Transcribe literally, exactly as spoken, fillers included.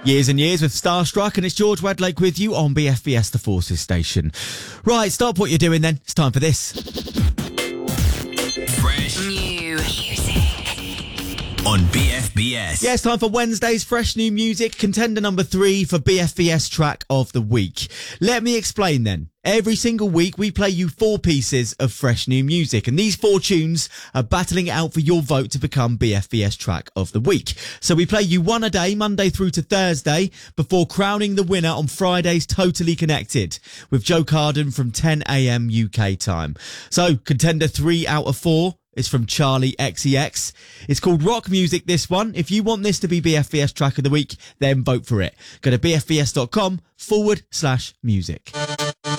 Years and Years with Starstruck, and it's George Wedlake with you on B F B S The Forces Station. Right, stop what you're doing then. It's time for this. Fresh new music on B F B S. Yeah, it's time for Wednesday's Fresh New Music, contender number three for B F B S Track of the Week. Let me explain then. Every single week, we play you four pieces of fresh new music, and these four tunes are battling it out for your vote to become B F B S Track of the Week. So we play you one a day, Monday through to Thursday, before crowning the winner on Friday's Totally Connected with Joe Carden from ten a.m. U K time. So contender three out of four is from Charlie X C X. It's called Rock Music, this one. If you want this to be B F B S Track of the Week, then vote for it. Go to bfbs.com forward slash music.